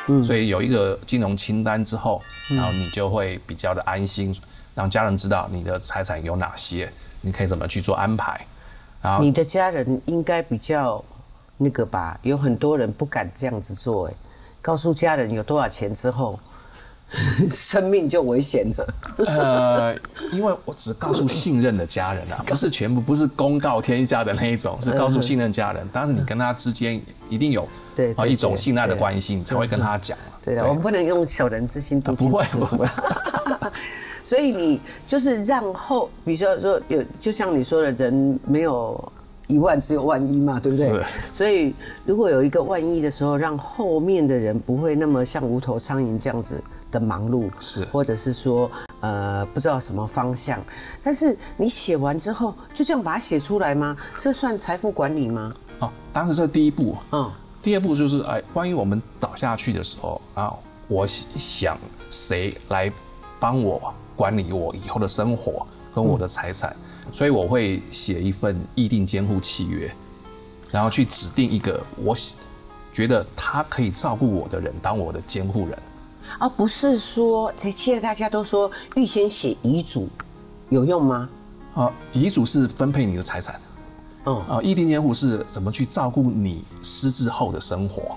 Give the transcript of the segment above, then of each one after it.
所以有一个金融清单之后，然后你就会比较的安心，让家人知道你的财产有哪些，你可以怎么去做安排。然后你的家人应该比较那个吧？有很多人不敢这样子做，告诉家人有多少钱之后，生命就危险了。 因为我只告诉信任的家人啊，不是全部，不是公告天下的那一种，是告诉信任家人。当然，你跟他之间一定有一种信赖的关系，你才会跟他讲。 对的，我们不能用小人之心度君子之腹。所以你就是让后，比如说就像你说的，人没有1万，只有万一嘛，对不对？所以如果有一个万一的时候，让后面的人不会那么像无头苍蝇这样子的忙碌，或者是说不知道什么方向。但是你写完之后，就这样把它写出来吗？这算财富管理吗？ 当时这是第一步。第二步就是关于我们倒下去的时候啊，我想谁来帮我管理我以后的生活跟我的财产，所以我会写一份议定监护契约，然后去指定一个我觉得他可以照顾我的人当我的监护人。 不是说现在大家都说预先写遗嘱有用吗？ 遗嘱是分配你的财产。议定监护是怎么去照顾你失智后的生活。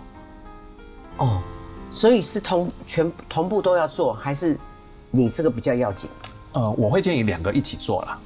所以是同步都要做，还是你这个比较要紧？ 我会建议2个一起做啦。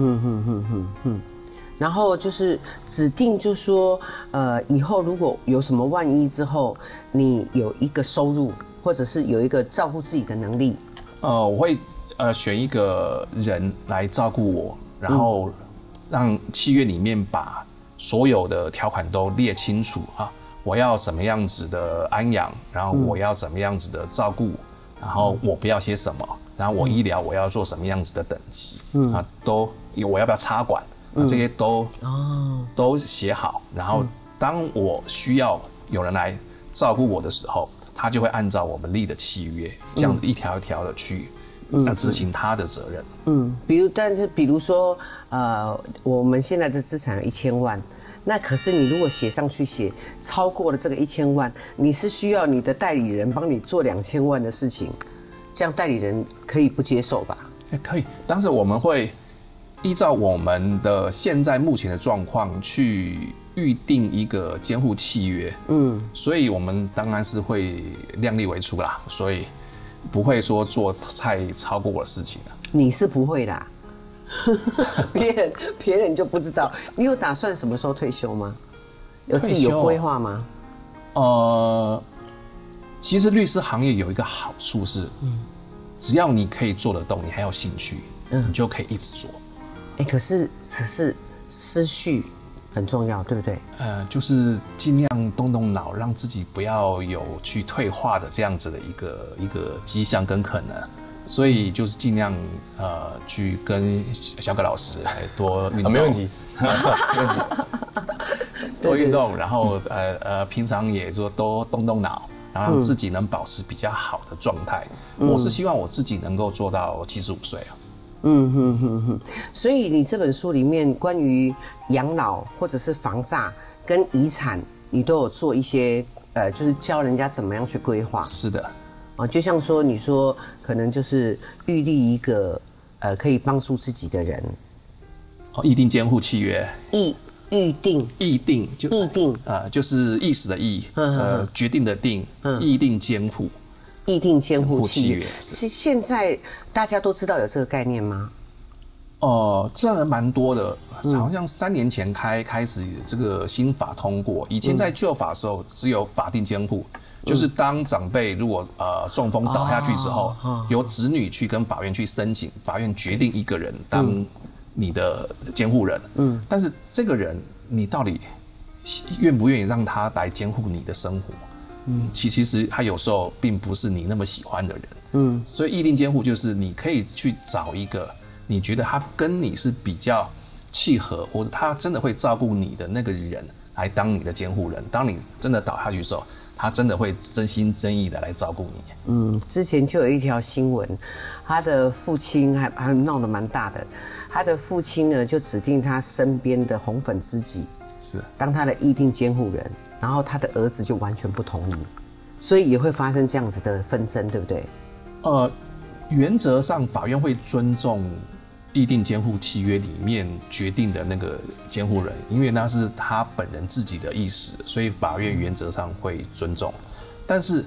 然后就是指定，就说以后如果有什么万一之后，你有一个收入，或者是有一个照顾自己的能力。 我会选一个人来照顾我，然后让契约里面把所有的条款都列清楚啊。我要什么样子的安养，然后我要怎么样子的照顾，然后我不要些什么，然后我医疗我要做什么样子的等级，我要不要插管，这些都写好。然后当我需要有人来照顾我的时候，他就会按照我们立的契约，这样一条一条的去执行他的责任。 比如说我们现在的资产有1000万。那可是你如果写上去超过了这个1000万，你是需要你的代理人帮你做2000万的事情，这样代理人可以不接受吧？ 可以，但是我们会依照我们的现在目前的状况去预定一个监护契约。所以我们当然是会量力为出啦，所以不会说做太超过我的事情啦。 你是不会啦。别人就不知道。你有打算什么时候退休吗？有自己有规划吗？ 其实律师行业有一个好处是，只要你可以做得动，你还有兴趣，你就可以一直做。 可是只是思绪很重要，对不对？ 就是尽量动动脑，让自己不要有去退化的这样子的一个迹象跟可能。所以就是尽量去跟小葛老师多运动。 没问题，没问题。 多运动，然后平常也说多动动脑，然后让自己能保持比较好的状态。我是希望我自己能够做到75岁啊。 所以你这本书里面关于养老或者是房诈跟遗产，你都有做一些就是教人家怎么样去规划。 是的。 就像说你说可能就是预立一个可以帮助自己的人。 议定监护契约。 预定就是意思的意，决定的定，议定监护。 议定监护契约是现在大家都知道有这个概念吗？ 这样人蛮多的，好像3年前开始这个新法通过，以前在旧法的时候只有法定监护。就是当长辈如果中风倒下去之后，由子女去跟法院去申请，法院决定一个人当你的监护人。但是这个人你到底愿不愿意让他来监护你的生活？其实他有时候并不是你那么喜欢的人。所以议定监护就是你可以去找一个你觉得他跟你是比较契合，或者他真的会照顾你的那个人来当你的监护人。当你真的倒下去的时候，他真的会真心真意的来照顾你。 之前就有一条新闻，他的父亲还闹得蛮大的。他的父亲呢，就指定他身边的红粉知己当他的议定监护人，然后他的儿子就完全不同意。 所以也会发生这样子的纷争，对不对？ 原则上法院会尊重议定监护契约里面决定的那个监护人，因为那是他本人自己的意思，所以法院原则上会尊重。但是，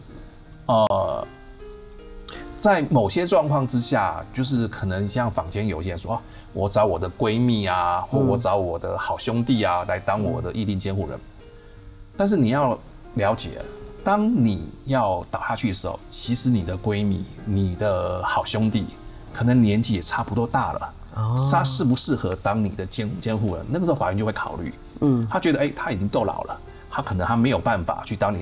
在某些状况之下，就是可能像坊间有些人说，我找我的闺蜜啊，或我找我的好兄弟啊来当我的议定监护人。但是你要了解，当你要倒下去的时候，其实你的闺蜜、你的好兄弟，可能年纪也差不多大了，他适不适合当你的监护人？那个时候法院就会考虑，他觉得他已经够老了，他可能没有办法去当你